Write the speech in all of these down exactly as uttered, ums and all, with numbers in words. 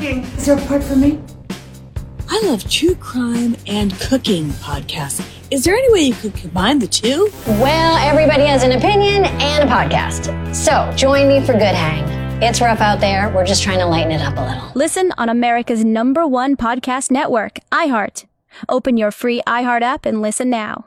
cooking. Is there a part for me? I love true crime and cooking podcasts. Is there any way you could combine the two? Well, everybody has an opinion and a podcast. So join me for Good Hang. It's rough out there. We're just trying to lighten it up a little. Listen on America's number one podcast network, iHeart. Open your free iHeart app and listen now.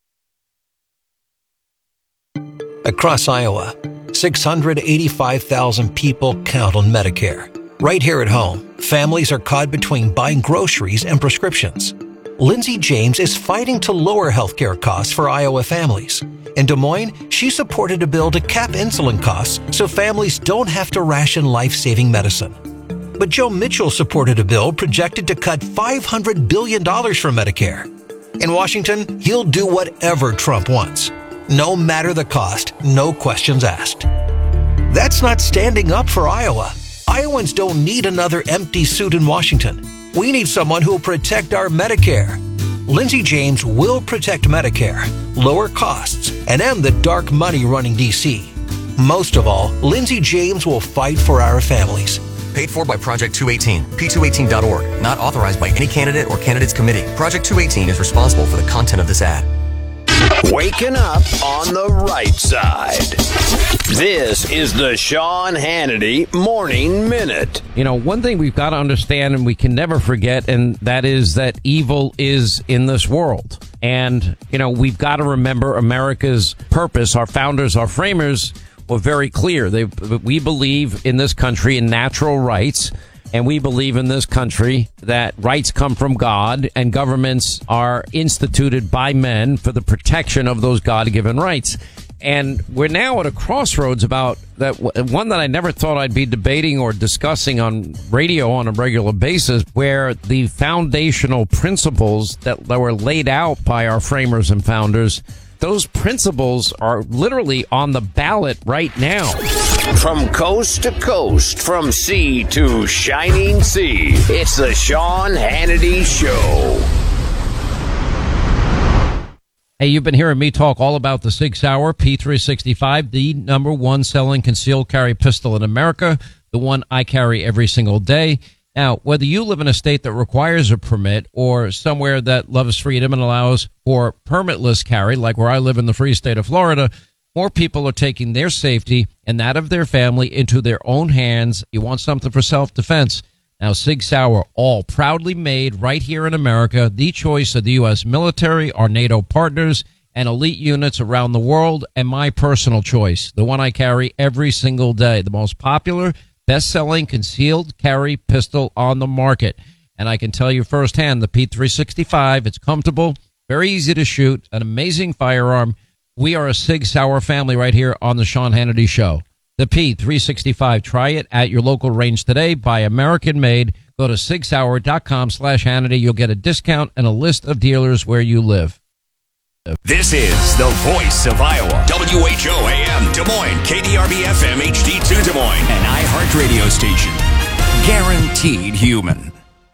Across Iowa, six hundred eighty-five thousand people count on Medicare. Right here at home, families are caught between buying groceries and prescriptions. Lindsay James is fighting to lower healthcare costs for Iowa families. In Des Moines, she supported a bill to cap insulin costs so families don't have to ration life-saving medicine. But Joe Mitchell supported a bill projected to cut five hundred billion dollars from Medicare. In Washington, he'll do whatever Trump wants. No matter the cost, no questions asked. That's not standing up for Iowa. Iowans don't need another empty suit in Washington. We need someone who will protect our Medicare. Lindsay James will protect Medicare, lower costs, and end the dark money running D C. Most of all, Lindsay James will fight for our families. Paid for by Project two eighteen, P two eighteen dot org. Not authorized by any candidate or candidates committee. Project two eighteen is responsible for the content of this ad. Waking up on the right side. This is the Sean Hannity Morning Minute. You know, one thing we've got to understand and we can never forget, and that is that evil is in this world. And, you know, we've got to remember America's purpose. Our founders, our framers were very clear. They, we believe in this country in natural rights. And we believe in this country that rights come from God and governments are instituted by men for the protection of those God-given rights. And we're now at a crossroads about that, one that I never thought I'd be debating or discussing on radio on a regular basis, where the foundational principles that, that were laid out by our framers and founders, those principles are literally on the ballot right now. From coast to coast, from sea to shining sea, it's the Sean Hannity Show. Hey, you've been hearing me talk all about the Sig Sauer P three sixty-five, the number one selling concealed carry pistol in America, the one I carry every single day. Now, whether you live in a state that requires a permit or somewhere that loves freedom and allows for permitless carry, like where I live in the free state of Florida, more people are taking their safety and that of their family into their own hands. You want something for self-defense. Now, Sig Sauer, all proudly made right here in America, the choice of the U S military, our NATO partners, and elite units around the world, and my personal choice, the one I carry every single day, the most popular, best-selling concealed carry pistol on the market. And I can tell you firsthand, the P three sixty-five, it's comfortable, very easy to shoot, an amazing firearm. We are a Sig Sauer family right here on the Sean Hannity Show. The P three sixty-five, try it at your local range today. Buy American made. Go to sig sauer dot com slash Hannity. You'll get a discount and a list of dealers where you live. This is the voice of Iowa. W H O A M Des Moines, K D R B F M H D two Des Moines, an iHeart radio station. Guaranteed human.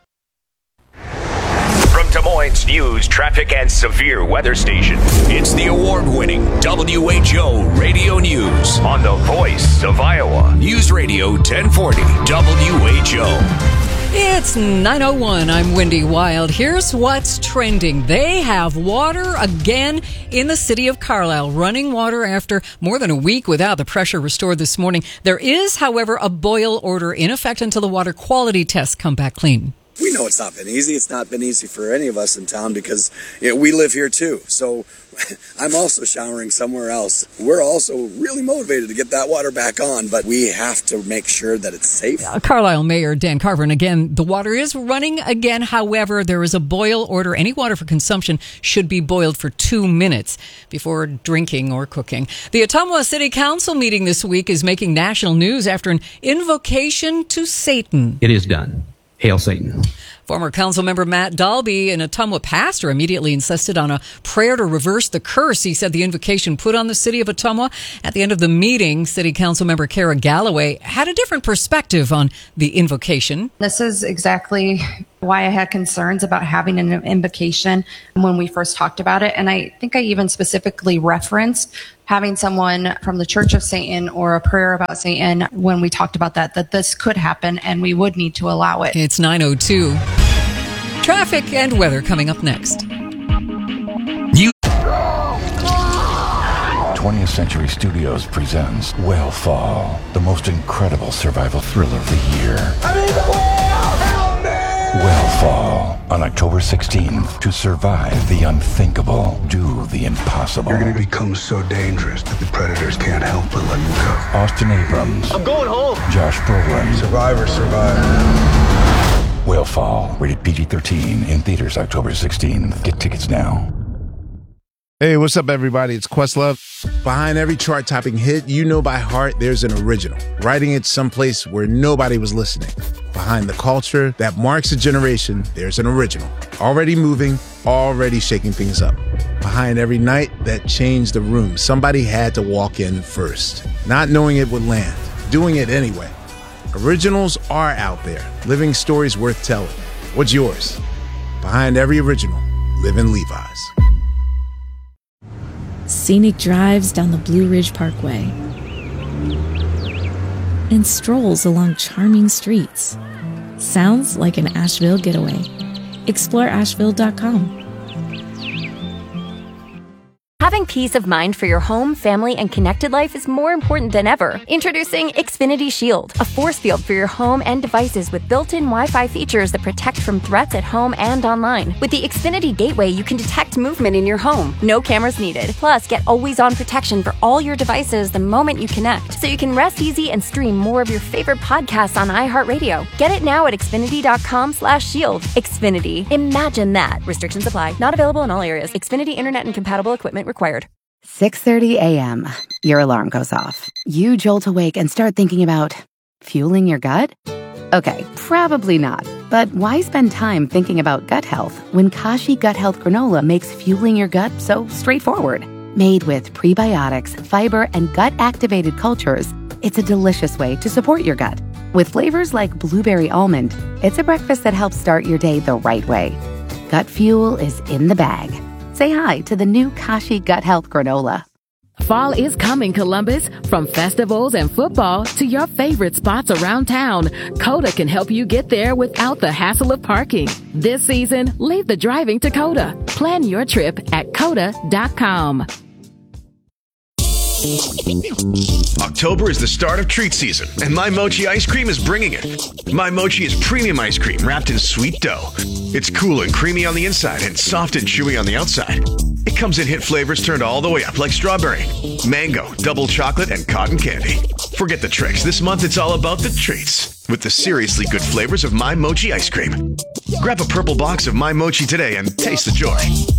From Des Moines News, Traffic, and Severe Weather Station, it's the award-winning W H O Radio News on the voice of Iowa. News Radio ten forty W H O. It's nine oh one. I'm Wendy Wild. Here's what's trending. They have water again in the city of Carlisle. Running water after more than a week without the pressure restored this morning. There is, however, a boil order in effect until the water quality tests come back clean. We know it's not been easy. It's not been easy for any of us in town because you know, we live here too. So I'm also showering somewhere else. We're also really motivated to get that water back on, but we have to make sure that it's safe. Uh, Carlisle Mayor Dan Carver, and again, the water is running again. However, there is a boil order. Any water for consumption should be boiled for two minutes before drinking or cooking. The Ottumwa City Council meeting this week is making national news after an invocation to Satan. It is done. Hail Satan. Former council member Matt Dalby, an Ottumwa pastor, immediately insisted on a prayer to reverse the curse. He said the invocation put on the city of Ottumwa. At the end of the meeting, city council member Kara Galloway had a different perspective on the invocation. This is exactly why I had concerns about having an invocation when we first talked about it. And I think I even specifically referenced having someone from the Church of Satan or a prayer about Satan when we talked about that, that this could happen and we would need to allow it. It's nine oh two. Traffic and weather coming up next. You- twentieth Century Studios presents Whale the most incredible survival thriller of the year. I mean, the whale! Help me! Whale on October sixteenth. To survive the unthinkable, do the impossible. You're going to become so dangerous that the predators can't help but let you go. Austin Abrams. I'm going home. Josh Brolin. Survivor, survivor. Whale, rated P G thirteen, in theaters October sixteenth. Get tickets now. Hey, what's up, everybody? It's Questlove. Behind every chart-topping hit you know by heart, there's an original, writing it someplace where nobody was listening. Behind the culture that marks a generation, there's an original, already moving, already shaking things up. Behind every night that changed the room, somebody had to walk in first, not knowing it would land, doing it anyway. Originals are out there, living stories worth telling. What's yours? Behind every original, live in Levi's. Scenic drives down the Blue Ridge Parkway and strolls along charming streets. Sounds like an Asheville getaway. Explore Asheville dot com. Having peace of mind for your home, family, and connected life is more important than ever. Introducing Xfinity Shield, a force field for your home and devices with built-in Wi-Fi features that protect from threats at home and online. With the Xfinity Gateway, you can detect movement in your home. No cameras needed. Plus, get always-on protection for all your devices the moment you connect, so you can rest easy and stream more of your favorite podcasts on iHeartRadio. Get it now at Xfinity dot com slash shield. Xfinity. Imagine that. Restrictions apply. Not available in all areas. Xfinity Internet and compatible equipment required. six thirty a.m. Your alarm goes off. You jolt awake and start thinking about fueling your gut? Okay, probably not. But why spend time thinking about gut health when Kashi Gut Health Granola makes fueling your gut so straightforward? Made with prebiotics, fiber, and gut-activated cultures, it's a delicious way to support your gut. With flavors like blueberry almond, it's a breakfast that helps start your day the right way. Gut fuel is in the bag. Say hi to the new Kashi Gut Health Granola. Fall is coming, Columbus. From festivals and football to your favorite spots around town, Coda can help you get there without the hassle of parking. This season, leave the driving to Coda. Plan your trip at coda dot com. October is the start of treat season, and My Mochi ice cream is bringing it. My Mochi is premium ice cream wrapped in sweet dough. It's cool and creamy on the inside and soft and chewy on the outside. It comes in hit flavors turned all the way up, like strawberry, mango, double chocolate, and cotton candy. Forget the tricks. This month it's all about the treats with the seriously good flavors of My Mochi ice cream. Grab a purple box of My Mochi today and taste the joy.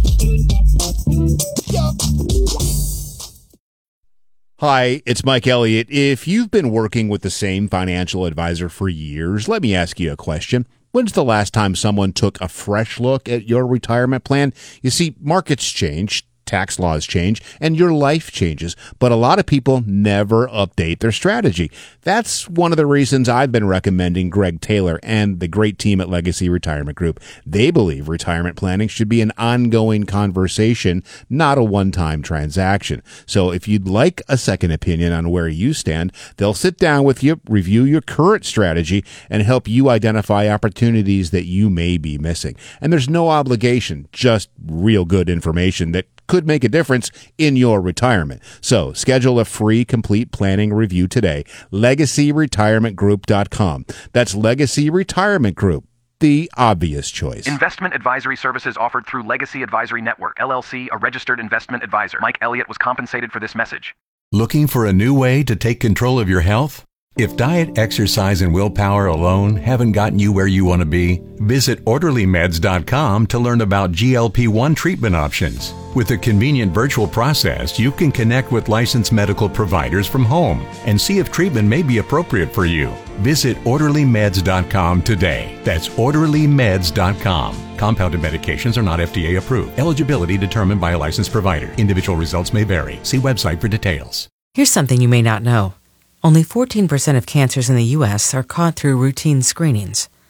Hi, it's Mike Elliott. If you've been working with the same financial advisor for years, let me ask you a question. When's the last time someone took a fresh look at your retirement plan? You see, markets change, tax laws change, and your life changes, but a lot of people never update their strategy. That's one of the reasons I've been recommending Greg Taylor and the great team at Legacy Retirement Group. They believe retirement planning should be an ongoing conversation, not a one-time transaction. So if you'd like a second opinion on where you stand, they'll sit down with you, review your current strategy, and help you identify opportunities that you may be missing. And there's no obligation, just real good information that could make a difference in your retirement. So schedule a free complete planning review today. legacy retirement group dot com. That's Legacy Retirement Group, the obvious choice. Investment advisory services offered through Legacy Advisory Network, L L C, a registered investment advisor. Mike Elliott was compensated for this message. Looking for a new way to take control of your health? If diet, exercise, and willpower alone haven't gotten you where you want to be, visit orderly meds dot com to learn about G L P one treatment options. With a convenient virtual process, you can connect with licensed medical providers from home and see if treatment may be appropriate for you. Visit orderly meds dot com today. That's orderly meds dot com. Compounded medications are not F D A approved. Eligibility determined by a licensed provider. Individual results may vary. See website for details. Here's something you may not know. Only fourteen percent of cancers in the U S are caught through routine screenings.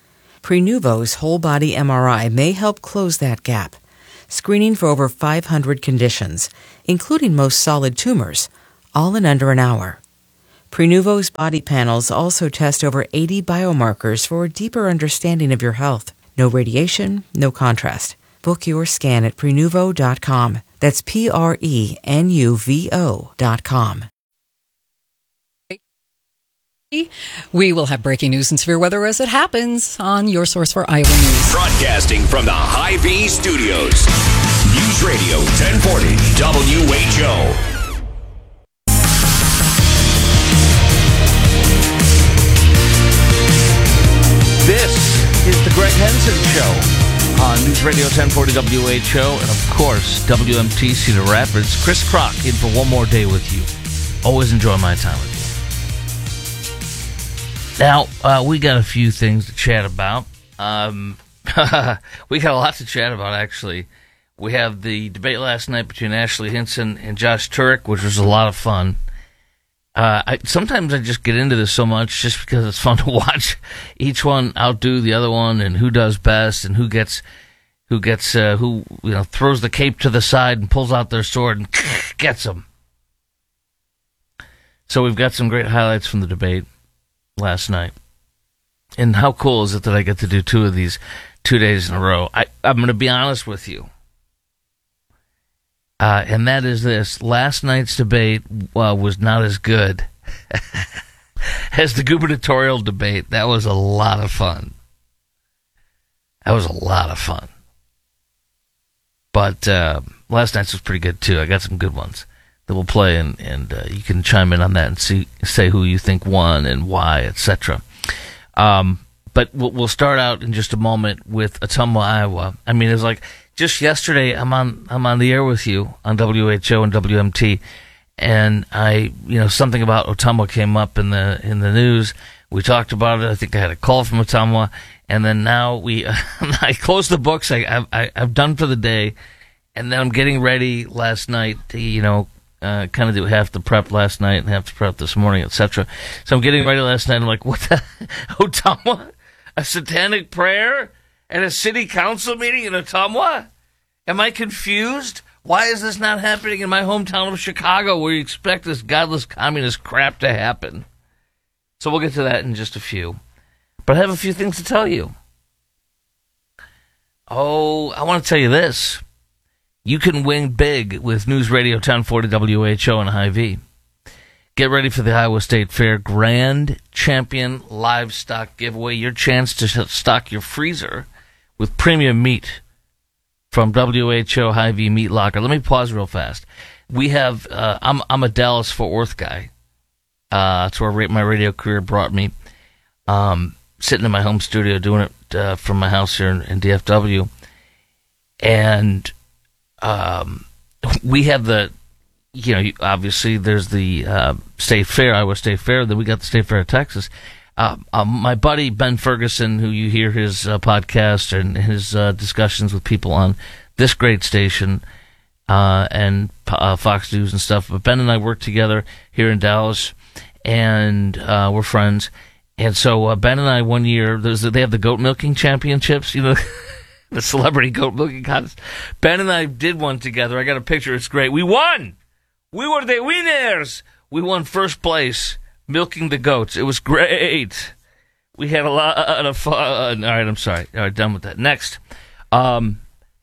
Prenuvo's whole-body M R I may help close that gap, screening for over five hundred conditions, including most solid tumors, all in under an hour. Prenuvo's body panels also test over eighty biomarkers for a deeper understanding of your health. No radiation, no contrast. Book your scan at Prenuvo dot com. That's P R E N U V O dot com. We will have breaking news and severe weather as it happens on your source for Iowa News. Broadcasting from the Hy-Vee Studios. News Radio ten forty W H O. This is the Greg Henson Show on News Radio ten forty W H O and, of course, W M T Cedar Rapids. Chris Crock in for one more day with you. Always enjoy my time with you. Now, uh, we got a few things to chat about. Um, we got a lot to chat about, actually. We have the debate last night between Ashley Hinson and Josh Turek, which was a lot of fun. Uh, I, sometimes I just get into this so much just because it's fun to watch each one outdo the other one and who does best and who gets, who gets, uh, who, you know, throws the cape to the side and pulls out their sword and gets them. So we've got some great highlights from the debate last night. And how cool is it that I get to do two of these two days in a row? I, I'm going to be honest with you. Uh, and that is this. Last night's debate uh, was not as good as the gubernatorial debate. That was a lot of fun. That was a lot of fun. But uh, last night's was pretty good, too. I got some good ones that we'll play, and, and uh, you can chime in on that and see say who you think won and why, et cetera. Um, but we'll, we'll start out in just a moment with Ottumwa, Iowa. I mean, it's like just yesterday I'm on I'm on the air with you on W H O and W M T, and I you know something about Ottumwa came up in the in the news. We talked about it. I think I had a call from Ottumwa, and then now we uh, I closed the books. I, I I've done for the day, and then I'm getting ready last night to you know. Uh, kind of do half the prep last night and half the prep this morning, et cetera. So I'm getting ready last night. I'm like, what the? Ottumwa? A satanic prayer at a city council meeting in Ottumwa? Am I confused? Why is this not happening in my hometown of Chicago where you expect this godless communist crap to happen? So we'll get to that in just a few. But I have a few things to tell you. Oh, I want to tell you this. You can win big with News Radio ten forty W H O and Hy-Vee. Get ready for the Iowa State Fair Grand Champion Livestock Giveaway. Your chance to stock your freezer with premium meat from W H O Hy-Vee Meat Locker. Let me pause real fast. We have, uh, I'm, I'm a Dallas-Fort Worth guy. Uh, that's where my radio career brought me. Um, sitting in my home studio doing it uh, from my house here in, in D F W. And Um, we have the, you know, obviously there's the uh, State Fair, Iowa State Fair, then we got the State Fair of Texas. Uh, um, my buddy Ben Ferguson, who you hear his uh, podcast and his uh, discussions with people on this great station uh, and uh, Fox News and stuff, but Ben and I work together here in Dallas, and uh, we're friends. And so uh, Ben and I one year, there's, they have the goat milking championships, you know, the celebrity goat milking contest. Ben and I did one together. I got a picture. It's great. We won. We were the winners. We won first place milking the goats. It was great. We had a lot of fun. All right, I'm sorry. All right, done with that. Next, um,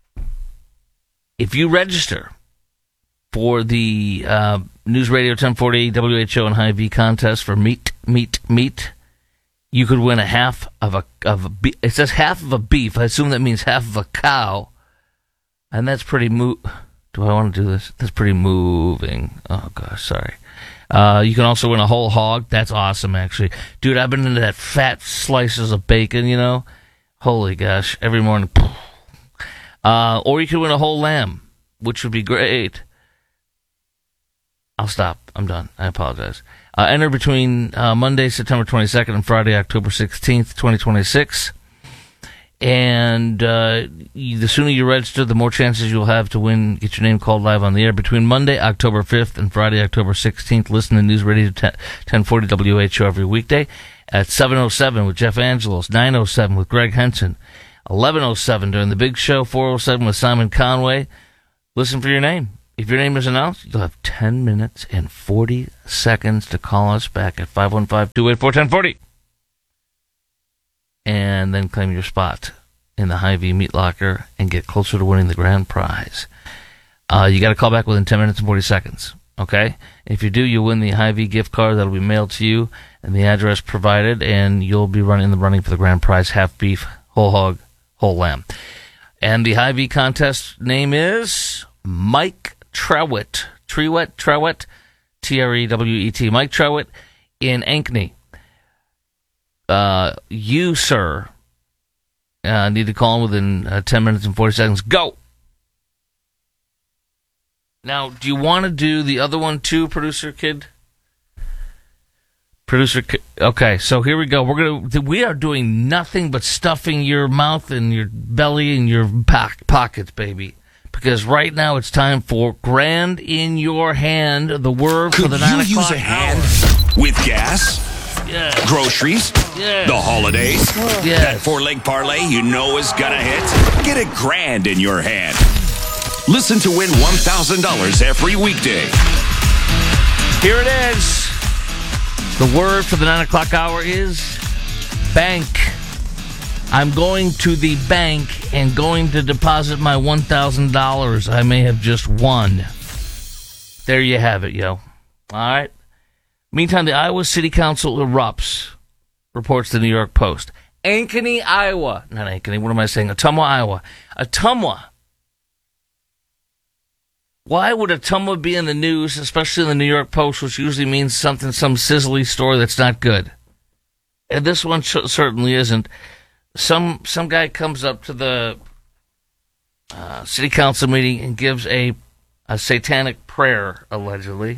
if you register for the uh, News Radio ten forty W H O and Hy-Vee contest for meat, meat, meat, you could win a half of a of a be- it says half of a beef. I assume that means half of a cow, and that's pretty mo. Do I want to do this? That's pretty moving. Oh gosh, sorry. Uh, you can also win a whole hog. That's awesome, actually, dude. I've been into that fat slices of bacon. You know, holy gosh, every morning. Uh, or you could win a whole lamb, which would be great. I'll stop. I'm done. I apologize. Uh, enter between uh, Monday, September twenty-second and Friday, October sixteenth, twenty twenty-six. And uh, you, the sooner you register, the more chances you'll have to win, get your name called live on the air. Between Monday, October fifth and Friday, October sixteenth, listen to News Radio ten forty W H O every weekday. at seven oh seven with Jeff Angelos, nine oh seven with Greg Henson, eleven oh seven during the big show, four oh seven with Simon Conway. Listen for your name. If your name is announced, you'll have ten minutes and forty seconds to call us back at five one five, two eight four, one oh four oh and then claim your spot in the Hy-Vee Meat Locker and get closer to winning the grand prize. Uh, you got to call back within ten minutes and forty seconds, okay? If you do, you'll win the Hy-Vee gift card that'll be mailed to you and the address provided, and you'll be running in the running for the grand prize, half beef, whole hog, whole lamb. And the Hy-Vee contest name is Mike Trewett. Trewett, Trewett, T R E W E T. Mike Trewett in Ankeny. Uh, you, sir, uh, need to call him within uh, ten minutes and forty seconds. Go! Now, do you want to do the other one too, producer kid? Producer kid. Okay, so here we go. We're gonna. We are doing nothing but stuffing your mouth and your belly and your pock, pockets, baby. Because right now it's time for Grand in Your Hand, the word Could for the nine you o'clock use a hand hour. with gas? Yes. Groceries? Yes. The holidays? Yes. That four-leg parlay you know is gonna hit? Get a grand in your hand. Listen to win one thousand dollars every weekday. Here it is. The word for the nine o'clock hour is bank. I'm going to the bank and going to deposit my one thousand dollars I may have just won. There you have it, yo. All right. Meantime, the Iowa City Council erupts, reports the New York Post. Ankeny, Iowa. Not Ankeny, what am I saying? Ottumwa, Iowa. Ottumwa. Why would Ottumwa be in the news, especially in the New York Post, which usually means something, some sizzly story that's not good? And this one sh- certainly isn't. Some some guy comes up to the uh, city council meeting and gives a, a satanic prayer, allegedly.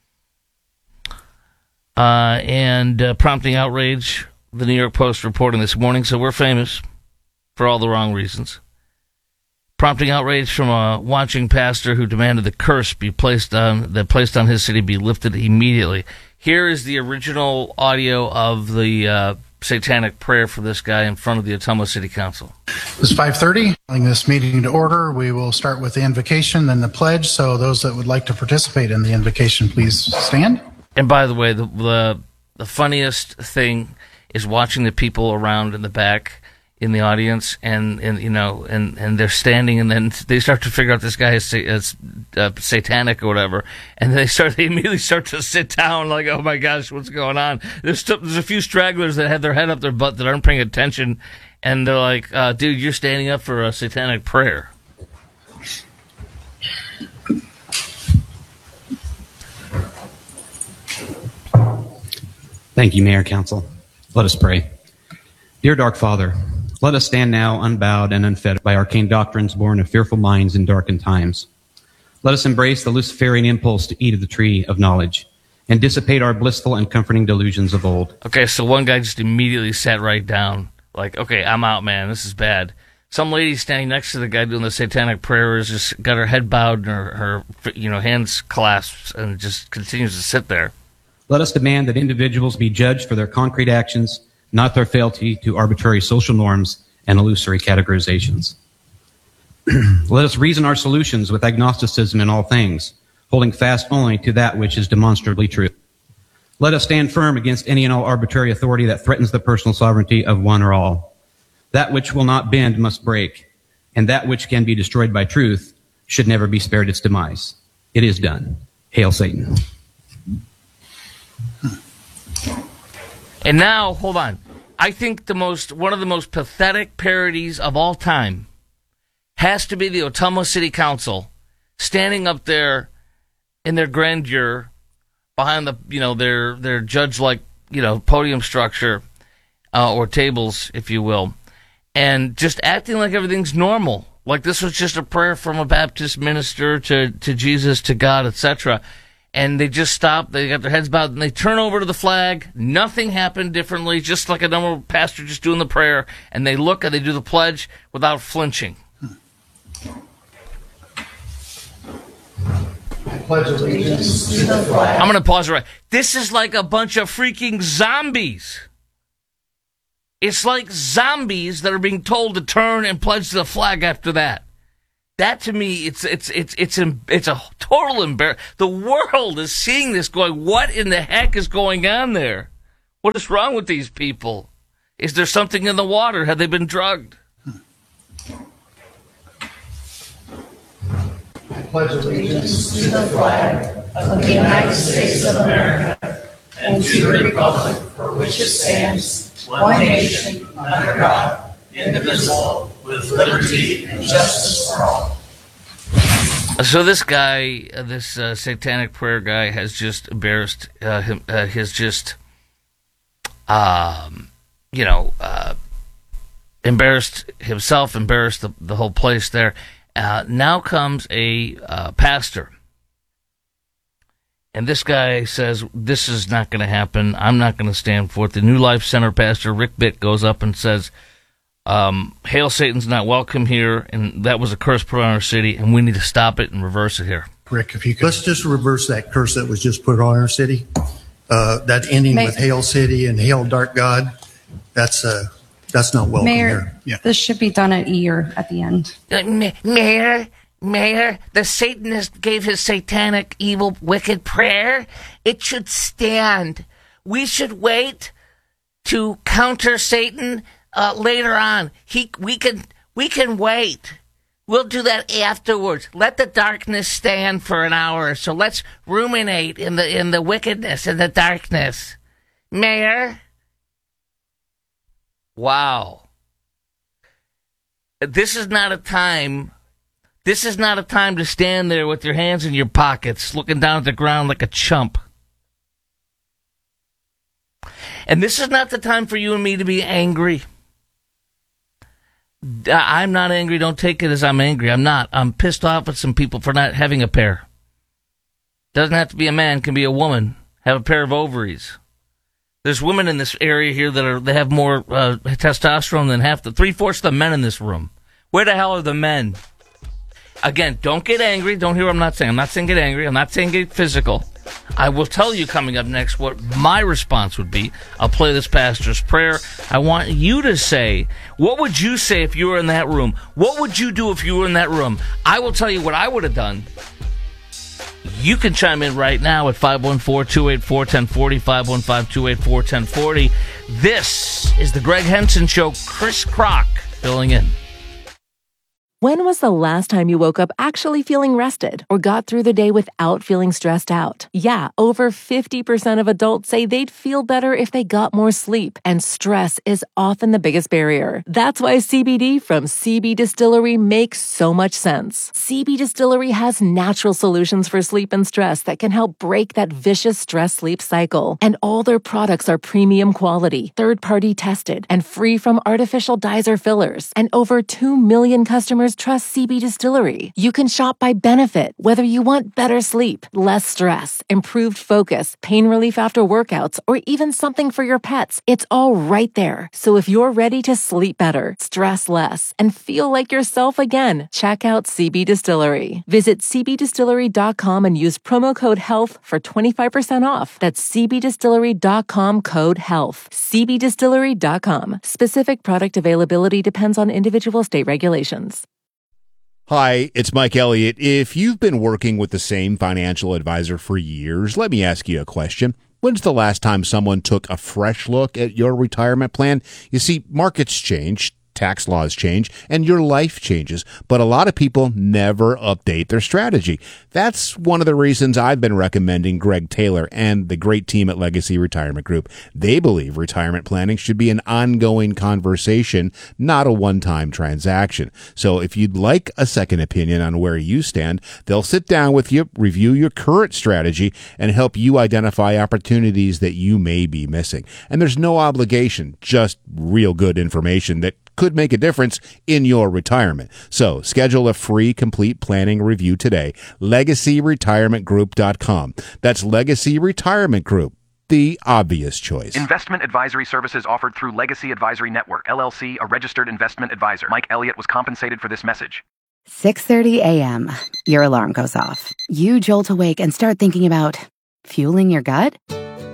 Uh, and uh, prompting outrage, the New York Post reporting this morning, so we're famous for all the wrong reasons. Prompting outrage from a watching pastor who demanded the curse be placed on that placed on his city be lifted immediately. Here is the original audio of the uh, satanic prayer for this guy in front of the Ottumwa City Council. It's five thirty. Calling this meeting to order. We will start with the invocation, then the pledge. So those that would like to participate in the invocation, please stand. And by the way, the, the the funniest thing is watching the people around in the back in the audience, and, and you know, and, and they're standing, and then they start to figure out this guy is, is uh, satanic or whatever, and they start they immediately start to sit down like, oh my gosh, what's going on? There's st- there's a few stragglers that have their head up their butt that aren't paying attention, and they're like, uh, dude, you're standing up for a satanic prayer. Thank you, Mayor, Council. Let us pray. Dear Dark Father, let us stand now unbowed and unfed by arcane doctrines born of fearful minds in darkened times. Let us embrace the Luciferian impulse to eat of the tree of knowledge and dissipate our blissful and comforting delusions of old. Okay, so one guy just immediately sat right down. Like, okay, I'm out, man. This is bad. Some lady standing next to the guy doing the satanic prayer has just got her head bowed and her, her you know, hands clasped and just continues to sit there. Let us demand that individuals be judged for their concrete actions, not their fealty to arbitrary social norms and illusory categorizations. Let us reason our solutions with agnosticism in all things, holding fast only to that which is demonstrably true. Let us stand firm against any and all arbitrary authority that threatens the personal sovereignty of one or all. That which will not bend must break, and that which can be destroyed by truth should never be spared its demise. It is done. Hail Satan. And now, hold on. I think the most one of the most pathetic parodies of all time has to be the Ottumwa City Council standing up there in their grandeur behind the you know their their judge-like you know podium structure uh, or tables, if you will, and just acting like everything's normal, like this was just a prayer from a Baptist minister to to Jesus, to God, et cetera. And they just stop, they got their heads bowed, and they turn over to the flag. Nothing happened differently, just like a normal pastor just doing the prayer. And they look and they do the pledge without flinching. I pledge allegiance to the flag. I'm going to pause right. This is like a bunch of freaking zombies. It's like zombies that are being told to turn and pledge the flag after that. That to me, it's it's it's it's it's a total embarrassment. The world is seeing this, going, "What in the heck is going on there? What is wrong with these people? Is there something in the water? Have they been drugged?" I pledge allegiance to the flag of the United States of America and to the republic for which it stands, one nation, under God, indivisible, with liberty and justice for all. So this guy, uh, this uh, satanic prayer guy, has just embarrassed uh, him. Uh, has just, um, you know, uh, embarrassed himself, embarrassed the, the whole place there. Uh, now comes a uh, pastor. And this guy says, this is not going to happen. I'm not going to stand for it. The New Life Center pastor, Rick Bitt, goes up and says, um, Hail Satan's not welcome here, and that was a curse put on our city, and we need to stop it and reverse it here. Rick, if you could. Let's just reverse that curse that was just put on our city. Uh, that ending May- with Hail City and Hail Dark God, that's uh, that's not welcome Mayor, here. Yeah. this should be done at E year at the end. Uh, Ma- Mayor, Mayor, the Satanist gave his satanic, evil, wicked prayer. It should stand. We should wait to counter Satan uh, later on. He, we can, we can wait. We'll do that afterwards. Let the darkness stand for an hour. So let's ruminate in the in the wickedness and the darkness. Mayor. Wow. This is not a time. This is not a time to stand there with your hands in your pockets, looking down at the ground like a chump. And this is not the time for you and me to be angry. I'm not angry. Don't take it as I'm angry. I'm not. I'm pissed off at some people for not having a pair. Doesn't have to be a man. Can be a woman. Have a pair of ovaries. There's women in this area here that are they have more uh, testosterone than half the three-fourths of the men in this room. Where the hell are the men? Again, don't get angry. Don't hear what I'm not saying. I'm not saying get angry. I'm not saying get physical. I will tell you coming up next what my response would be. I'll play this pastor's prayer. I want you to say, what would you say if you were in that room? What would you do if you were in that room? I will tell you what I would have done. You can chime in right now at five one four, two eight four, one zero four zero, five one five, two eight four, one zero four zero. This is the Greg Henson Show. Chris Kroc filling in. When was the last time you woke up actually feeling rested or got through the day without feeling stressed out? Yeah, over fifty percent of adults say they'd feel better if they got more sleep, and stress is often the biggest barrier. That's why C B D from C B Distillery makes so much sense. C B Distillery has natural solutions for sleep and stress that can help break that vicious stress-sleep cycle. And all their products are premium quality, third-party tested, and free from artificial dyes or fillers. And over two million customers trust C B Distillery. You can shop by benefit, whether you want better sleep, less stress, improved focus, pain relief after workouts, or even something for your pets. It's all right there. So if you're ready to sleep better, stress less, and feel like yourself again, check out C B Distillery. Visit c b distillery dot com and use promo code HEALTH for twenty-five percent off. That's c b distillery dot com code HEALTH. c b distillery dot com. Specific product availability depends on individual state regulations. Hi, it's Mike Elliott. If you've been working with the same financial advisor for years, let me ask you a question. When's the last time someone took a fresh look at your retirement plan? You see, markets change, tax laws change, and your life changes, but a lot of people never update their strategy. That's one of the reasons I've been recommending Greg Taylor and the great team at Legacy Retirement Group. They believe retirement planning should be an ongoing conversation, not a one-time transaction. So if you'd like a second opinion on where you stand, they'll sit down with you, review your current strategy, and help you identify opportunities that you may be missing. And there's no obligation, just real good information that could make a difference in your retirement. So schedule a free complete planning review today. legacy retirement group dot com. That's Legacy Retirement Group, the obvious choice. Investment advisory services offered through Legacy Advisory Network, L L C, a registered investment advisor. Mike Elliott was compensated for this message. six thirty a.m. Your alarm goes off. You jolt awake and start thinking about fueling your gut?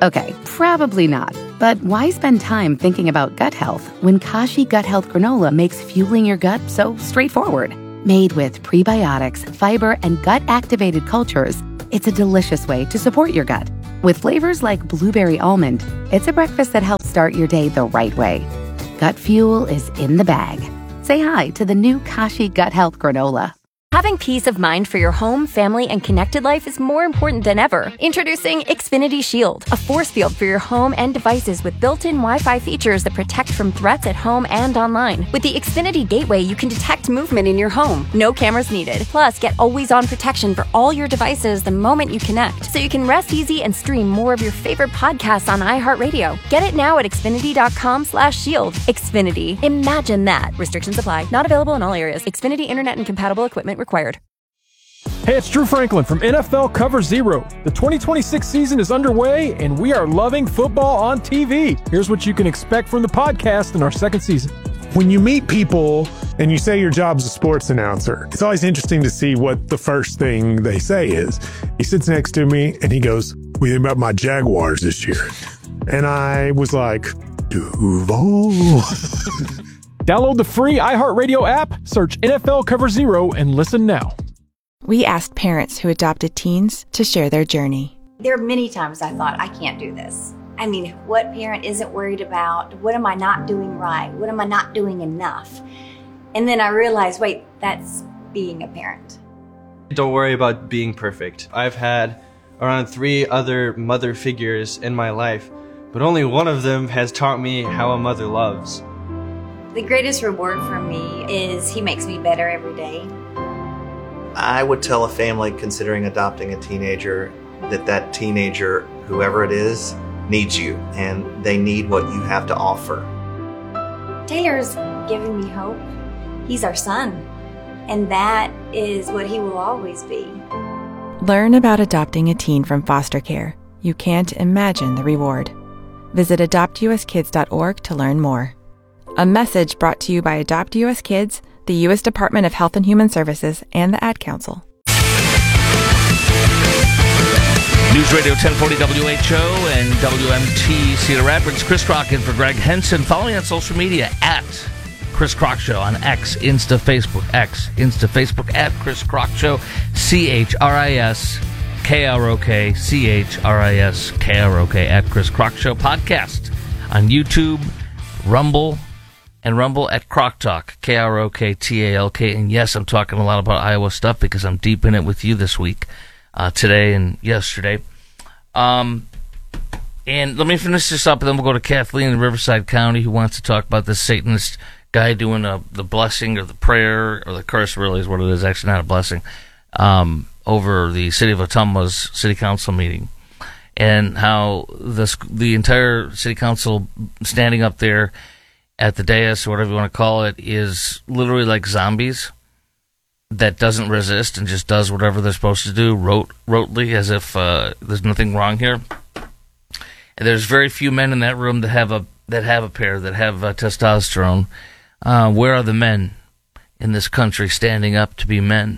Okay, probably not. But why spend time thinking about gut health when Kashi Gut Health Granola makes fueling your gut so straightforward? Made with prebiotics, fiber, and gut-activated cultures, it's a delicious way to support your gut. With flavors like blueberry almond, it's a breakfast that helps start your day the right way. Gut fuel is in the bag. Say hi to the new Kashi Gut Health Granola. Having peace of mind for your home, family, and connected life is more important than ever. Introducing Xfinity Shield, a force field for your home and devices with built-in Wi-Fi features that protect from threats at home and online. With the Xfinity Gateway, you can detect movement in your home. No cameras needed. Plus, get always-on protection for all your devices the moment you connect, so you can rest easy and stream more of your favorite podcasts on iHeartRadio. Get it now at Xfinity.com slash shield. Xfinity. Imagine that. Restrictions apply. Not available in all areas. Xfinity Internet and compatible equipment required. Hey, it's Drew Franklin from N F L Cover Zero. The twenty twenty-six season is underway, and we are loving football on T V. Here's what you can expect from the podcast in our second season. When you meet people and you say your job's a sports announcer, it's always interesting to see what the first thing they say is. He sits next to me, and he goes, "What do you think about my Jaguars this year?" And I was like, Duval. Download the free iHeartRadio app, search N F L Cover Zero, and listen now. We asked parents who adopted teens to share their journey. There are many times I thought, I can't do this. I mean, what parent isn't worried about, what am I not doing right? What am I not doing enough? And then I realized, wait, that's being a parent. Don't worry about being perfect. I've had around three other mother figures in my life, but only one of them has taught me how a mother loves. The greatest reward for me is he makes me better every day. I would tell a family considering adopting a teenager that that teenager, whoever it is, needs you, and they need what you have to offer. Taylor's giving me hope. He's our son, and that is what he will always be. Learn about adopting a teen from foster care. You can't imagine the reward. Visit adopt u s kids dot org to learn more. A message brought to you by Adopt U S Kids, the U S Department of Health and Human Services, and the Ad Council. News Radio ten forty W H O and W M T Cedar Rapids. Chris Crock in for Greg Henson. Follow me on social media at Chris Crock Show on X, Insta, Facebook, X, Insta, Facebook, at Chris Crock Show, C H R I S K R O K, C H R I S K R O K, at Chris Crock Show. Podcast on YouTube, Rumble, and Rumble at Crock Talk, K R O K T A L K. And yes, I'm talking a lot about Iowa stuff because I'm deep in it with you this week, uh, today and yesterday. Um, and let me finish this up, and then we'll go to Kathleen in Riverside County, who wants to talk about this Satanist guy doing a, the blessing or the prayer, or the curse really is what it is, actually not a blessing, um, over the City of Ottumwa's City Council meeting. And how the, the entire City Council standing up there at the dais, or whatever you want to call it, is literally like zombies that doesn't resist and just does whatever they're supposed to do, rote, rotely, as if uh, there's nothing wrong here. And there's very few men in that room that have a that have a pair, that have uh, testosterone. Uh, where are the men in this country standing up to be men?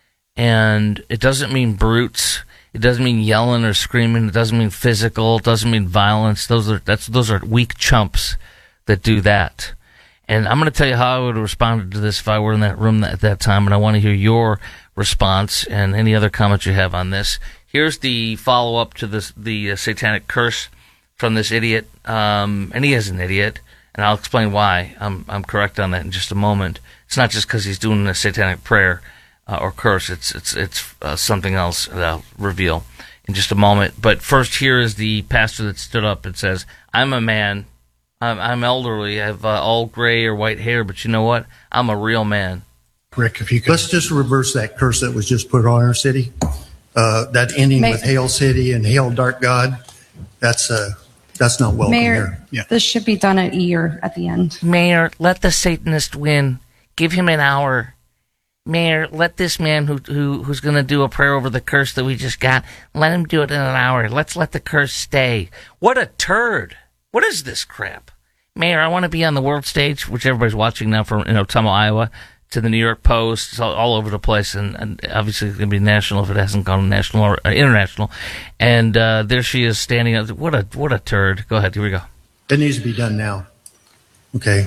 And it doesn't mean brutes. It doesn't mean yelling or screaming. It doesn't mean physical. It doesn't mean violence. Those are that's those are weak chumps that do that. And I'm going to tell you how I would have responded to this if I were in that room at that time, and I want to hear your response and any other comments you have on this. Here's the follow-up to this, the uh, satanic curse from this idiot, um, and he is an idiot, and I'll explain why. I'm, I'm correct on that in just a moment. It's not just because he's doing a satanic prayer uh, or curse. It's it's it's uh, something else that I'll reveal in just a moment. But first, here is the pastor that stood up and says, I'm a man. I'm, I'm elderly. I have uh, all gray or white hair, but you know what? I'm a real man. Rick, if you could. Let's just reverse that curse that was just put on our city. Uh, that ending May- with Hail City and Hail Dark God, that's uh, that's not welcome Mayor, here. Yeah. this should be done at ear at the end. Mayor, let the Satanist win. Give him an hour. Mayor, let this man who who who's going to do a prayer over the curse that we just got, let him do it in an hour. Let's let the curse stay. What a turd. What is this crap? Mayor, I want to be on the world stage, which everybody's watching now from in Ottumwa, Iowa, to the New York Post. It's all, all over the place, and, and obviously it's going to be national if it hasn't gone national or uh, international. And uh, there she is standing up. What a what a turd. Go ahead. Here we go. It needs to be done now. Okay.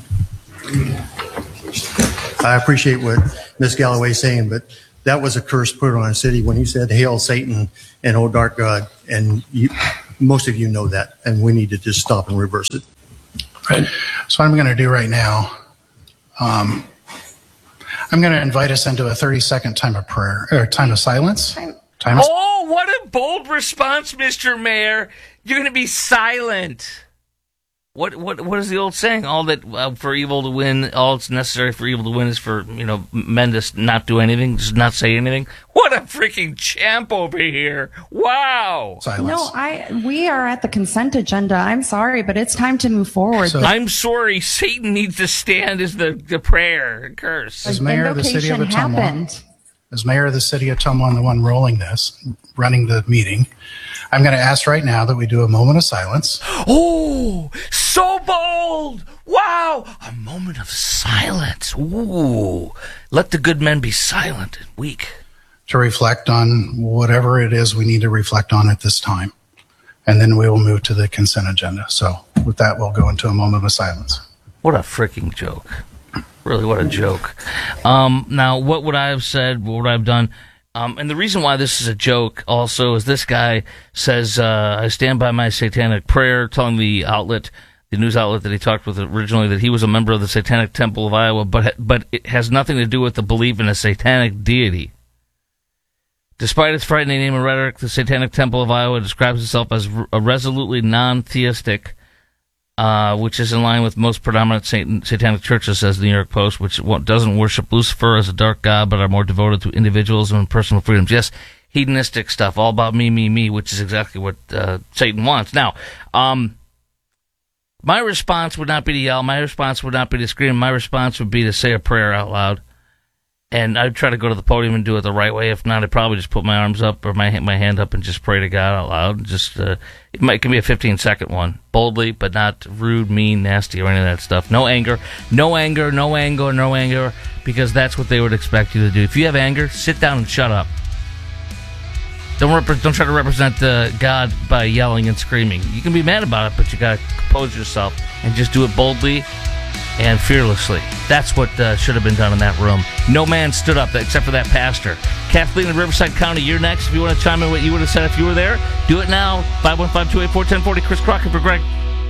I appreciate what Miz Galloway's saying, but that was a curse put on a city when he said, "Hail Satan and O dark God," and you, most of you know that, and we need to just stop and reverse it. Right. So what I'm going to do right now, um, I'm going to invite us into a thirty-second time of prayer, or time of silence. Time of Oh, what a bold response, Mister Mayor. You're going to be silent. What what what is the old saying? All that uh, for evil to win, all it's necessary for evil to win is for, you know, men to not do anything, just not say anything. What a freaking champ over here! Wow. Silence. No, I we are at the consent agenda. I'm sorry, but it's time to move forward. So, I'm sorry. Satan needs to stand as the, the prayer curse. As mayor of the city of Ottumwa, as mayor of the city of Ottumwa, and the one rolling this, running the meeting, I'm going to ask right now that we do a moment of silence. Oh, so bold! Wow, a moment of silence. Ooh, let the good men be silent and weak. To reflect on whatever it is we need to reflect on at this time. And then we will move to the consent agenda. So with that, we'll go into a moment of silence. What a freaking joke. Really, what a joke. Um, now, what would I have said? What would I have done? Um, and the reason why this is a joke also is this guy says, uh, I stand by my satanic prayer, telling the outlet, the news outlet that he talked with originally, that he was a member of the Satanic Temple of Iowa, but but it has nothing to do with the belief in a satanic deity. Despite its frightening name and rhetoric, the Satanic Temple of Iowa describes itself as a resolutely non-theistic, uh, which is in line with most predominant satan- satanic churches, says the New York Post, which doesn't worship Lucifer as a dark god, but are more devoted to individualism and personal freedoms. Yes, hedonistic stuff, all about me, me, me, which is exactly what uh, Satan wants. Now, um, my response would not be to yell. My response would not be to scream. My response would be to say a prayer out loud. And I'd try to go to the podium and do it the right way. If not, I'd probably just put my arms up or my my hand up and just pray to God out loud. Just uh, it might it can be a fifteen second one, boldly, but not rude, mean, nasty, or any of that stuff. No anger, no anger, no anger, no anger, because that's what they would expect you to do. If you have anger, sit down and shut up. Don't rep- don't try to represent uh, God by yelling and screaming. You can be mad about it, but you got to compose yourself and just do it boldly and fearlessly. That's what uh, should have been done in that room. No man stood up except for that pastor. Kathleen in Riverside County, you're next. If you want to chime in what you would have said if you were there, do it now. five one five, two eight four, one oh four oh. Chris Crockett for Greg.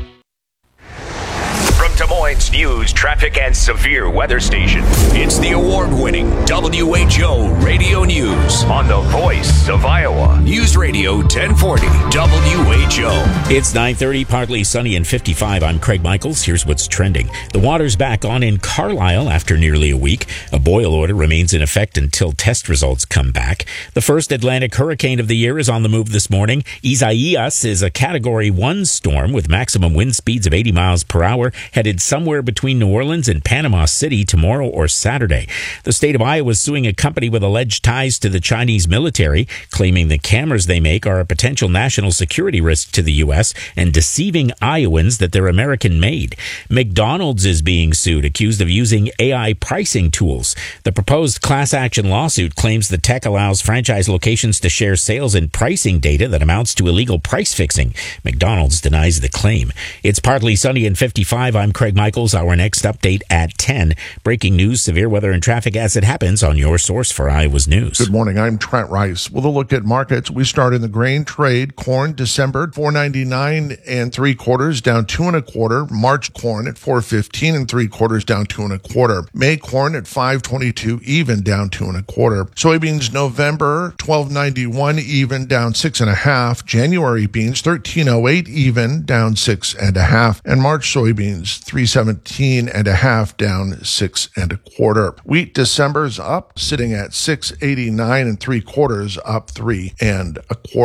From Des Moines News, traffic, and severe weather station, it's the award-winning W H O Radio News on the Voice of Iowa. News Radio ten forty W H O. It's nine thirty, partly sunny and fifty-five. I'm Craig Michaels. Here's what's trending. The water's back on in Carlisle after nearly a week. A boil order remains in effect until test results come back. The first Atlantic hurricane of the year is on the move this morning. Isaias is a Category one storm with maximum wind speeds of eighty miles per hour, headed somewhere between New Orleans and Panama City tomorrow or Saturday. The state of Iowa is suing a company with alleged ties to the Chinese military, claiming the cameras they make are a potential national security risk to the U S and deceiving Iowans that they're American-made. McDonald's is being sued, accused of using A I pricing tools. The proposed class action lawsuit claims the tech allows franchise locations to share sales and pricing data that amounts to illegal price fixing. McDonald's denies the claim. It's partly sunny and fifty-five. I'm Craig Michaels. Our next update at ten. Breaking news, severe weather and traffic as it happens on your source for Iowa's news. Good morning. I'm Trent Rice. With a look at markets, we start in the grain trade. Corn December four ninety-nine and three quarters, down two and a quarter. March corn at four fifteen and three quarters, down two and a quarter. May corn at five twenty-two even, down two and a quarter. Soybeans November twelve ninety-one even, down six and a half. January beans thirteen oh eight even, down six and a half. And March soybeans three seventeen and a half, down six and a quarter. Wheat December's up, sitting at six eighty-nine and three quarters, up three and a quarter.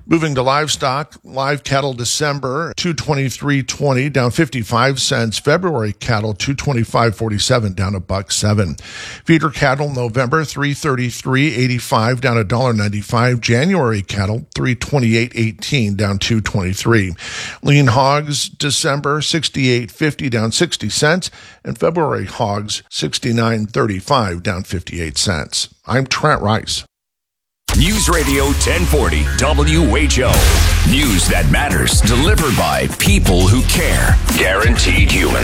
Moving to livestock, live cattle December, two twenty-three twenty, down fifty-five cents. February cattle, two twenty-five forty-seven, down a buck seven. Feeder cattle November, three thirty-three eighty-five, down a dollar ninety-five. January cattle, three twenty-eight eighteen, down two twenty-three. Lean hogs December, sixty-eight fifty, down sixty cents. And February hogs, sixty-nine thirty-five, down fifty-eight cents. I'm Trent Rice. News Radio ten forty W H O. News that matters, delivered by people who care. Guaranteed Human.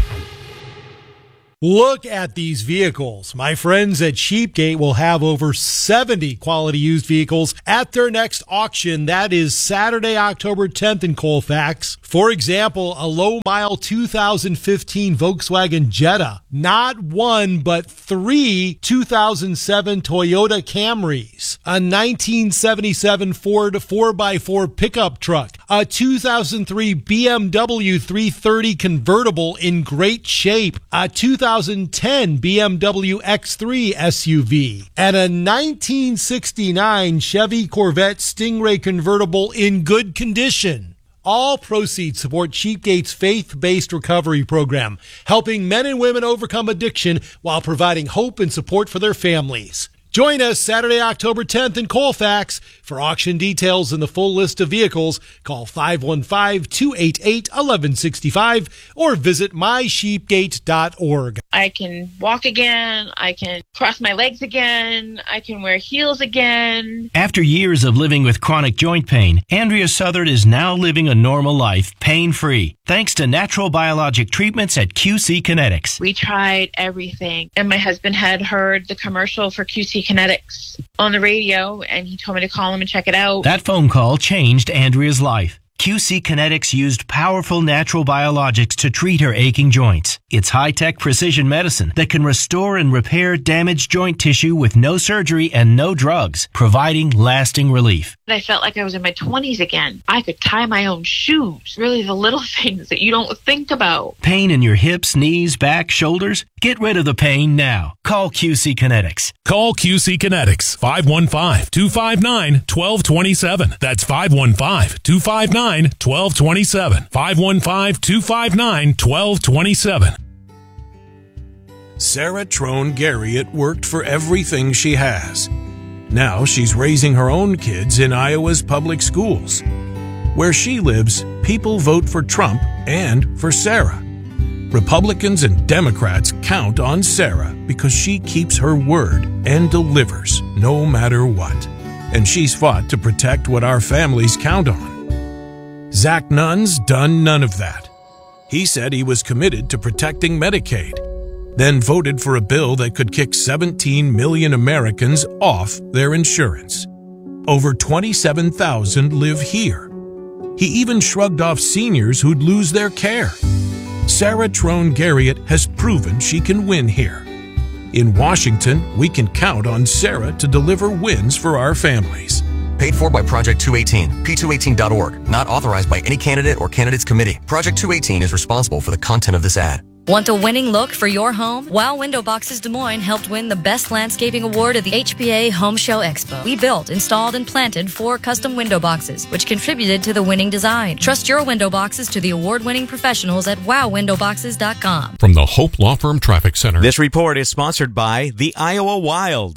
Look at these vehicles. My friends at Sheepgate will have over seventy quality used vehicles at their next auction. That is Saturday, October tenth in Colfax. For example, a low-mile two thousand fifteen Volkswagen Jetta. Not one, but three two thousand seven Toyota Camrys. A nineteen seventy-seven Ford four by four pickup truck. A two thousand three B M W three thirty convertible in great shape. A two thousand ten B M W X three S U V. And a nineteen sixty-nine Chevy Corvette Stingray convertible in good condition. All proceeds support Sheepgate's faith-based recovery program, helping men and women overcome addiction while providing hope and support for their families. Join us Saturday, October tenth in Colfax. For auction details and the full list of vehicles, call five one five, two eight eight, one one six five or visit my sheepgate dot org. I can walk again. I can cross my legs again. I can wear heels again. After years of living with chronic joint pain, Andrea Southard is now living a normal life, pain-free, thanks to natural biologic treatments at Q C Kinetics. We tried everything, and my husband had heard the commercial for Q C Kinetics on the radio, and he told me to call him and check it out. That phone call changed Andrea's life. Q C Kinetics used powerful natural biologics to treat her aching joints. It's high-tech precision medicine that can restore and repair damaged joint tissue with no surgery and no drugs, providing lasting relief. I felt like I was in my twenties again. I could tie my own shoes. Really the little things that you don't think about. Pain in your hips, knees, back, shoulders? Get rid of the pain now. Call Q C Kinetics. Call Q C Kinetics, five one five, two five nine, one two two seven. That's five one five, two five nine, one two two seven. five one five, two five nine, one two two seven. Sarah Trone Garriott worked for everything she has. Now she's raising her own kids in Iowa's public schools. Where she lives, people vote for Trump and for Sarah. Republicans and Democrats count on Sarah because she keeps her word and delivers no matter what. And she's fought to protect what our families count on. Zach Nunn's done none of that. He said he was committed to protecting Medicaid, then voted for a bill that could kick seventeen million Americans off their insurance. Over twenty-seven thousand live here. He even shrugged off seniors who'd lose their care. Sarah Trone Garriott has proven she can win here. In Washington, we can count on Sarah to deliver wins for our families. Paid for by Project two eighteen, P two eighteen dot org. Not authorized by any candidate or candidates committee. Project two eighteen is responsible for the content of this ad. Want a winning look for your home? Wow Window Boxes Des Moines helped win the Best Landscaping Award at the H P A Home Show Expo. We built, installed, and planted four custom window boxes, which contributed to the winning design. Trust your window boxes to the award-winning professionals at wow window boxes dot com. From the Hope Law Firm Traffic Center. This report is sponsored by the Iowa Wild.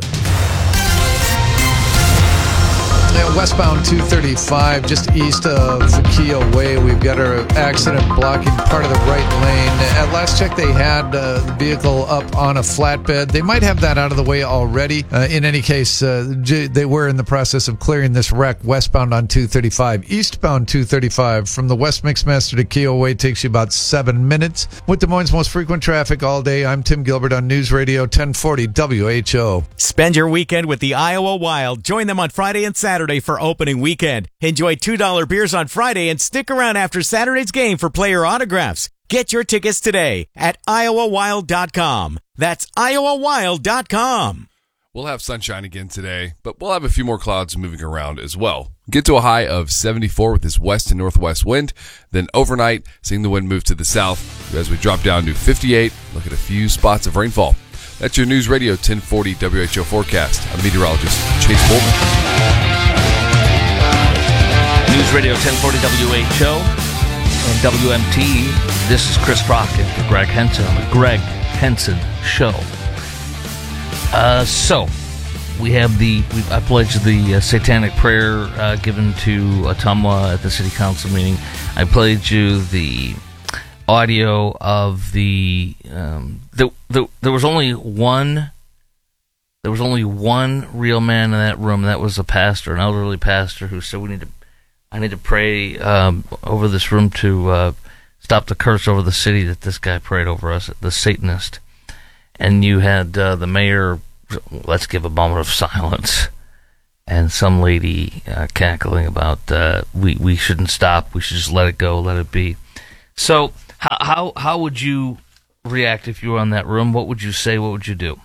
Westbound two thirty-five, just east of Keel Way, we've got an accident blocking part of the right lane. At last check, they had uh, the vehicle up on a flatbed. They might have that out of the way already. Uh, in any case, uh, they were in the process of clearing this wreck westbound on two thirty-five. Eastbound two thirty-five from the West Mixmaster to Keel Way takes you about seven minutes. With Des Moines' most frequent traffic all day, I'm Tim Gilbert on News Radio ten forty W H O. Spend your weekend with the Iowa Wild. Join them on Friday and Saturday for opening weekend. Enjoy two dollar beers on Friday and stick around after Saturday's game for player autographs. Get your tickets today at iowa wild dot com. That's iowa wild dot com. We'll have sunshine again today, but we'll have a few more clouds moving around as well. Get to a high of seventy-four with this west and northwest wind. Then overnight, seeing the wind move to the south as we drop down to fifty-eight. Look at a few spots of rainfall. That's your News Radio ten forty W H O forecast. I'm meteorologist Chase Bolton. Radio ten forty W H O and W M T. This is Chris Crockett for Greg Henson on the Greg Henson Show. Uh, so, we have the, we, I pledged the uh, satanic prayer uh, given to Ottumwa at the city council meeting. I played you the audio of the, um, the, the, there was only one, there was only one real man in that room, and that was a pastor, an elderly pastor, who said, we need to, I need to pray um, over this room to uh, stop the curse over the city that this guy prayed over us, the Satanist. And you had uh, the mayor, let's give a moment of silence, and some lady uh, cackling about uh, we we shouldn't stop, we should just let it go, let it be. So how how how would you react if you were in that room? What would you say? What would you do?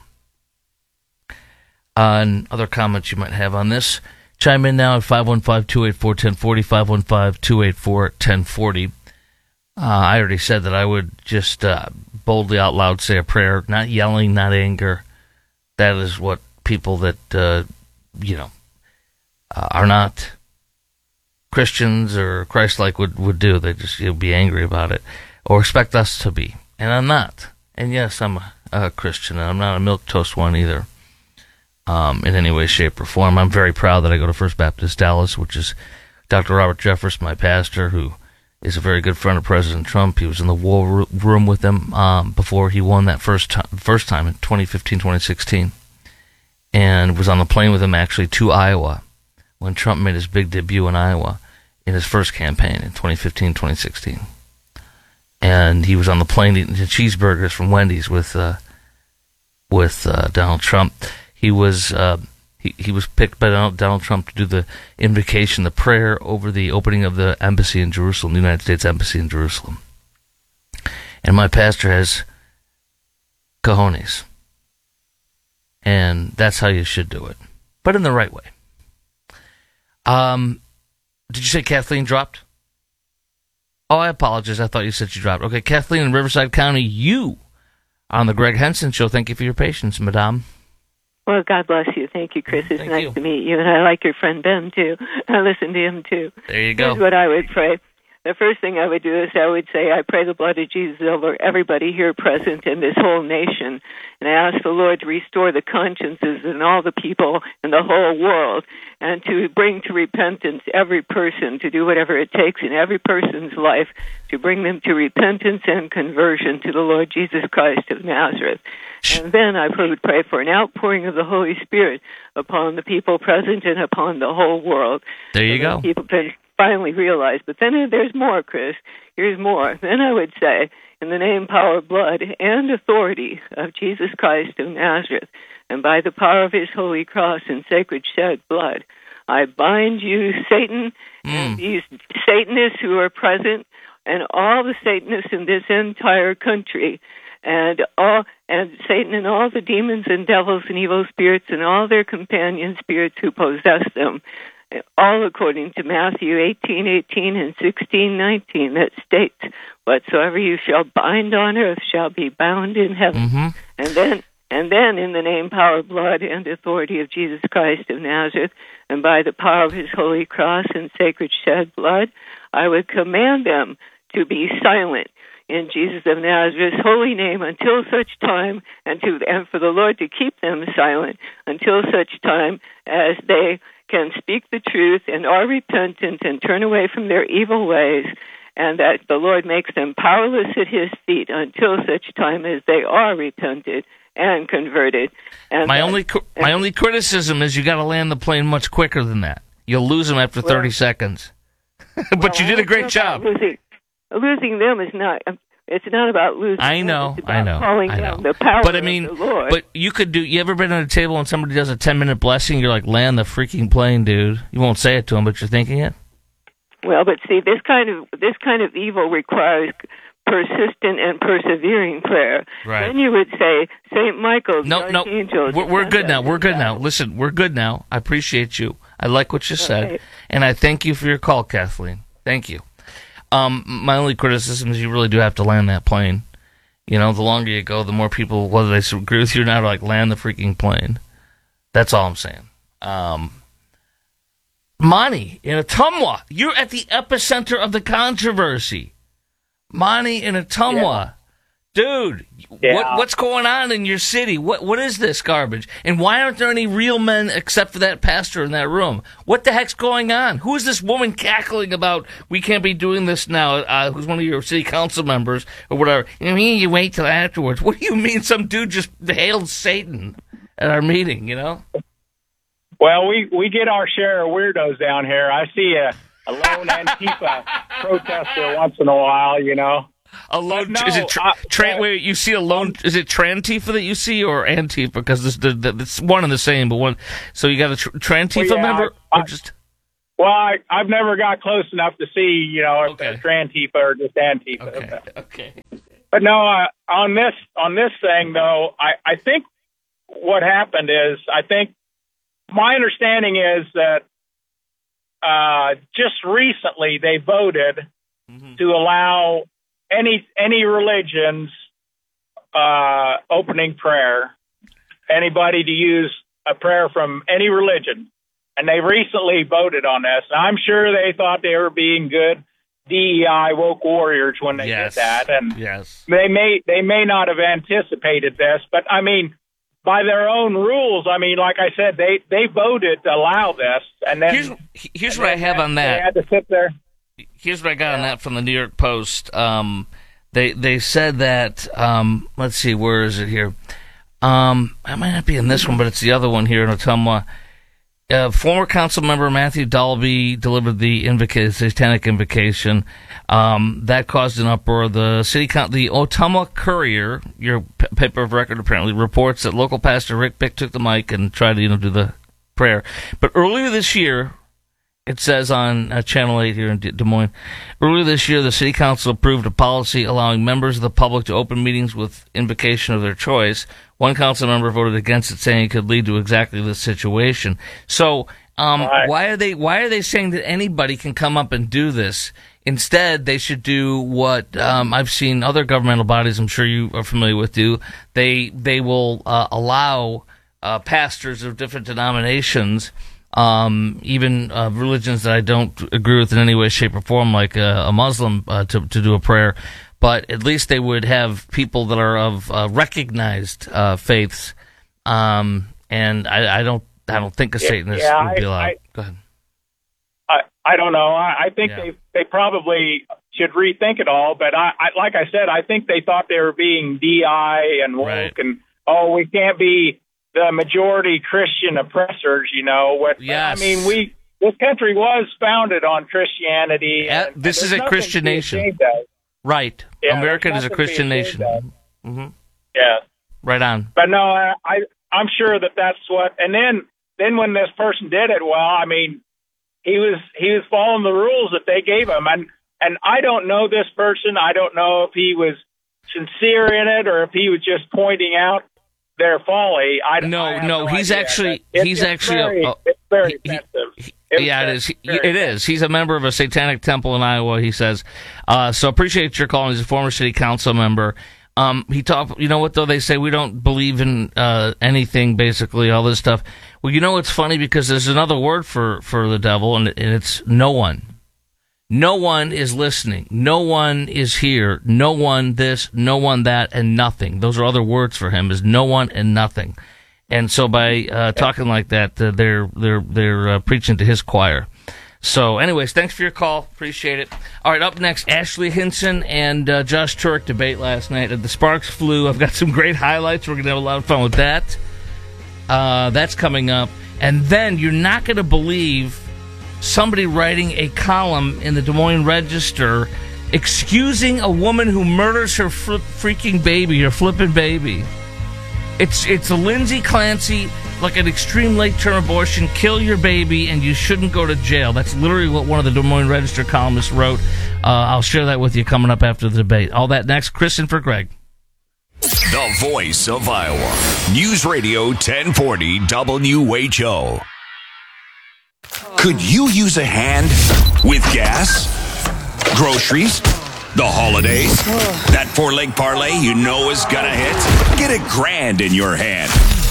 Uh, and other comments you might have on this, chime in now at five one five, two eight four, one zero four zero, five one five, two eight four, one zero four zero. Uh, I already said that I would just uh, boldly out loud say a prayer, not yelling, not anger. That is what people that, uh, you know, uh, are not Christians or Christ-like would, would do. They just, you'll be angry about it or expect us to be. And I'm not. And yes, I'm a, a Christian, and I'm not a milquetoast one either, um, in any way, shape, or form. I'm very proud that I go to First Baptist Dallas, which is Doctor Robert Jeffress, my pastor, who is a very good friend of President Trump. He was in the war room with him um, before he won that first time, first time in twenty fifteen, twenty sixteen, and was on the plane with him actually to Iowa when Trump made his big debut in Iowa in his first campaign in twenty fifteen, twenty sixteen. And he was on the plane eating cheeseburgers from Wendy's with uh, with uh, Donald Trump. He was uh, he he was picked by Donald, Donald Trump to do the invocation, the prayer over the opening of the embassy in Jerusalem, the United States Embassy in Jerusalem. And my pastor has cojones. And that's how you should do it. But in the right way. Um, did you say Kathleen dropped? Oh, I apologize. I thought you said she dropped. Okay, Kathleen in Riverside County, you on the Greg Henson Show. Thank you for your patience, madame. Well, God bless you. Thank you, Chris. It's Thank nice you. to meet you. And I like your friend Ben, too. I listen to him, too. There you go. Here's what I would pray. The first thing I would do is I would say, I pray the blood of Jesus over everybody here present in this whole nation. And I ask the Lord to restore the consciences in all the people in the whole world and to bring to repentance every person, to do whatever it takes in every person's life to bring them to repentance and conversion to the Lord Jesus Christ of Nazareth. And then I would pray for an outpouring of the Holy Spirit upon the people present and upon the whole world. There you so go. that people can finally realize. But then there's more, Chris. Here's more. Then I would say, in the name, power, blood, and authority of Jesus Christ of Nazareth, and by the power of his holy cross and sacred shed blood, I bind you, Satan, mm. and these Satanists who are present, and all the Satanists in this entire country, and all and Satan and all the demons and devils and evil spirits and all their companion spirits who possess them, all according to Matthew eighteen eighteen and sixteen nineteen, that states, whatsoever you shall bind on earth shall be bound in heaven. Mm-hmm. And then and then in the name, power, blood, and authority of Jesus Christ of Nazareth, and by the power of his holy cross and sacred shed blood, I would command them to be silent in Jesus of Nazareth's holy name until such time, and to and for the Lord to keep them silent until such time as they can speak the truth and are repentant and turn away from their evil ways, and that the Lord makes them powerless at his feet until such time as they are repented and converted. And my that, only my only criticism is you got to land the plane much quicker than that. You'll lose them after thirty well, seconds. But well, you did a great job. Losing, losing them is not. It's not about losing. I know, them. It's about I know, calling I know. down the power but I mean, of the Lord. But you could do. You ever been at a table and somebody does a ten minute blessing? You're like, land the freaking plane, dude. You won't say it to them, but you're thinking it. Well, but see, this kind of this kind of evil requires persistent and persevering prayer. Right. Then you would say, Saint Michael, no, the no, Archangel. we're, we're good now. We're good now. Listen, we're good now. I appreciate you. I like what you said, Okay. and I thank you for your call, Kathleen. Thank you. Um, my only criticism is you really do have to land that plane. You know, the longer you go, the more people, whether they agree with you or not, are like, land the freaking plane. That's all I'm saying. Um, Monty in Ottumwa. You're at the epicenter of the controversy. Monty in Ottumwa. Yeah. Dude, yeah. what what's going on in your city? What What is this garbage? And why aren't there any real men except for that pastor in that room? What the heck's going on? Who is this woman cackling about, we can't be doing this now, uh, who's one of your city council members or whatever? You mean you wait till afterwards? What do you mean some dude just hailed Satan at our meeting, you know? Well, we, we get our share of weirdos down here. I see a, a lone Antifa protester once in a while, you know. A lone, no, is it tra- I, tra- I, wait, you see a lone, is it Trantifa that you see or Antifa? Because this, the, the, it's one and the same, but one, so you got a tr- Trantifa well, yeah, member? I, or just... Well, I, I've never got close enough to see, you know, if okay. it's Trantifa or just Antifa. Okay, okay. But no, uh, on this, on this thing though, I, I think what happened is, I think my understanding is that, uh, just recently they voted mm-hmm. to allow Any any religion's uh, opening prayer, anybody to use a prayer from any religion, and they recently voted on this. And I'm sure they thought they were being good D E I woke warriors when they yes. did that, and yes. they may they may not have anticipated this, but I mean, by their own rules, I mean, like I said, they they voted to allow this, and then here's, here's and what then I have they, on that. They had to sit there. Here's what I got on that from the New York Post. Um, they they said that, um, let's see, where is it here? Um, I might not be in this one, but it's the other one here in Ottumwa. Uh, former council member Matthew Dolby delivered the invoca- satanic invocation. Um, that caused an uproar. The city count, the Ottumwa Courier, your p- paper of record apparently, reports that local pastor Rick Bick took the mic and tried to, you know, do the prayer. But earlier this year, it says on uh, Channel eight here in Des Moines, earlier this year, the city council approved a policy allowing members of the public to open meetings with invocation of their choice. One council member voted against it, saying it could lead to exactly this situation. So, um, right. why are they why are they saying that anybody can come up and do this? Instead, they should do what um, I've seen other governmental bodies, I'm sure you are familiar with, do. They they will uh, allow uh, pastors of different denominations, Um, even uh, religions that I don't agree with in any way, shape, or form, like uh, a Muslim, uh, to to do a prayer. But at least they would have people that are of uh, recognized uh, faiths. Um, and I, I don't I don't think a Satanist yeah, would be allowed. I, I, Go ahead. I I don't know. I, I think yeah. they they probably should rethink it all. But I, I like I said, I think they thought they were being D I and woke right. and oh, we can't be the majority Christian oppressors, you know. What yes. I mean, we this country was founded on Christianity. Yeah, and, this and is a Christian nation, right? Yeah, America is a Christian nation. Mm-hmm. Yeah, right on. But no, I, I I'm sure that that's what. And then then when this person did it, well, I mean, he was he was following the rules that they gave him, and and I don't know this person. I don't know if he was sincere in it or if he was just pointing out their folly. I no, I no, no he's idea. actually It's, he's it's actually very, a, a, it's very he, offensive. He, it yeah, very, it is. He, very it is. He's a member of a satanic temple in Iowa. He says. Uh, so appreciate your calling. He's a former city council member. Um, he talked. You know what though? They say we don't believe in uh, anything. Basically, all this stuff. Well, you know it's funny because there's another word for for the devil, and, and it's no one. No one is listening. No one is here. No one this, no one that, and nothing. Those are other words for him, is no one and nothing. And so by uh, talking like that, uh, they're they're they're uh, preaching to his choir. So anyways, thanks for your call. Appreciate it. All right, up next, Ashley Hinson and uh, Josh Turk debate last night. The Sparks flew. I've got some great highlights. We're going to have a lot of fun with that. Uh, that's coming up. And then you're not going to believe somebody writing a column in the Des Moines Register excusing a woman who murders her flip, freaking baby, her flipping baby. It's it's a Lindsay Clancy, like an extreme late-term abortion, kill your baby and you shouldn't go to jail. That's literally what one of the Des Moines Register columnists wrote. Uh, I'll share that with you coming up after the debate. All that next. Chris in for Greg. The voice of Iowa. News Radio ten forty W H O. Could you use a hand with gas, groceries, the holidays? That four-leg parlay you know is gonna hit? Get a grand in your hand.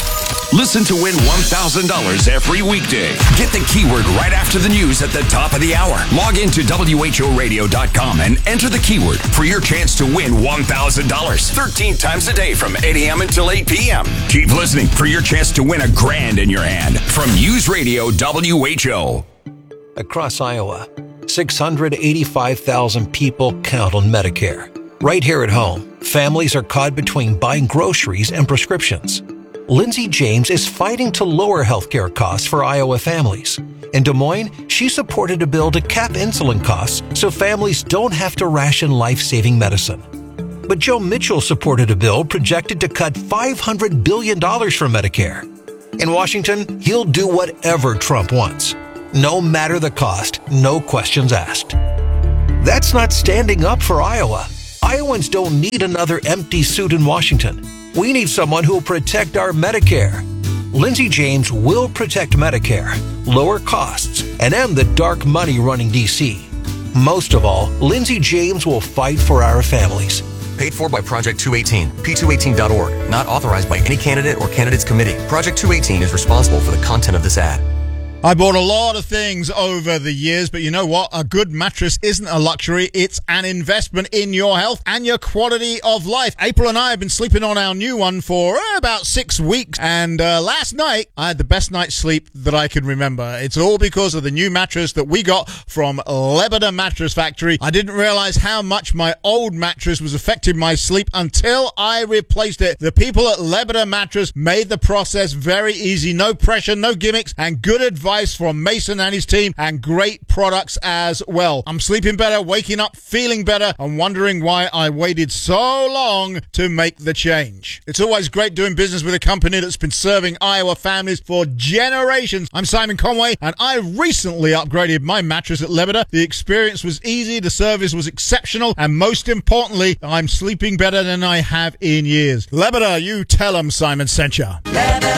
Listen to win one thousand dollars every weekday. Get the keyword right after the news at the top of the hour. Log in to W H O radio dot com and enter the keyword for your chance to win one thousand dollars thirteen times a day from eight a.m. until eight p.m. Keep listening for your chance to win a grand in your hand from News Radio W H O. Across Iowa, six hundred eighty-five thousand people count on Medicare. Right here at home, families are caught between buying groceries and prescriptions. Lindsay James is fighting to lower healthcare costs for Iowa families. In Des Moines, she supported a bill to cap insulin costs so families don't have to ration life-saving medicine. But Joe Mitchell supported a bill projected to cut five hundred billion dollars from Medicare. In Washington, he'll do whatever Trump wants. No matter the cost, no questions asked. That's not standing up for Iowa. Iowans don't need another empty suit in Washington. We need someone who will protect our Medicare. Lindsay James will protect Medicare, lower costs, and end the dark money running D C. Most of all, Lindsay James will fight for our families. Paid for by Project two eighteen, P two eighteen dot org. Not authorized by any candidate or candidates committee. Project two eighteen is responsible for the content of this ad. I bought a lot of things over the years, but you know what? A good mattress isn't a luxury. It's an investment in your health and your quality of life. April and I have been sleeping on our new one for uh, about six weeks. And uh, last night, I had the best night's sleep that I can remember. It's all because of the new mattress that we got from Lebeda Mattress Factory. I didn't realize how much my old mattress was affecting my sleep until I replaced it. The people at Lebeda Mattress made the process very easy. No pressure, no gimmicks, and good advice from Mason and his team, and great products as well. I'm sleeping better, waking up, feeling better, and wondering why I waited so long to make the change. It's always great doing business with a company that's been serving Iowa families for generations. I'm Simon Conway, and I recently upgraded my mattress at Lebeda. The experience was easy, the service was exceptional, and most importantly, I'm sleeping better than I have in years. Lebeda, you tell them Simon sent ya.